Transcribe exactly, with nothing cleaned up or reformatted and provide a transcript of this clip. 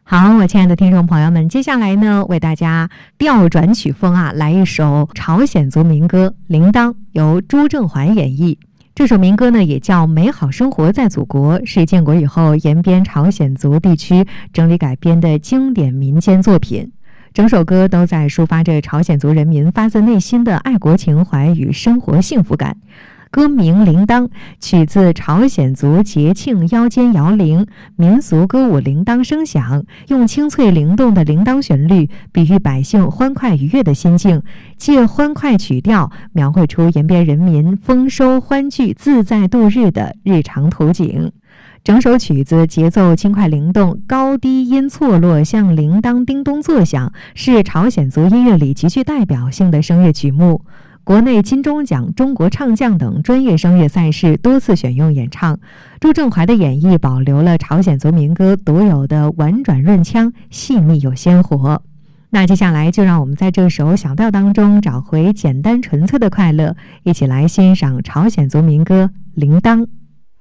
好，我亲爱的听众朋友们，接下来呢，为大家调转曲风啊，来一首朝鲜族民歌《铃铛》，由朱正环演绎。这首民歌呢，也叫《美好生活在祖国》，是建国以后延边朝鲜族地区整理改编的经典民间作品。整首歌都在抒发着朝鲜族人民发自内心的爱国情怀与生活幸福感。歌名《铃铛》取自朝鲜族节庆腰间摇铃，民俗歌舞铃铛声响，用清脆灵动的铃铛旋律比喻百姓欢快愉悦的心境，借欢快曲调描绘出延边人民丰收欢聚、自在度日的日常图景。整首曲子节奏轻快灵动，高低音错落，像铃铛叮咚作响，是朝鲜族音乐里极具代表性的声乐曲目。国内金钟奖、中国唱将等专业声乐赛事多次选用演唱。朱正怀的演绎保留了朝鲜族民歌独有的婉转润腔，细腻又鲜活。那接下来就让我们在这首小调当中找回简单纯粹的快乐，一起来欣赏朝鲜族民歌《铃铛》。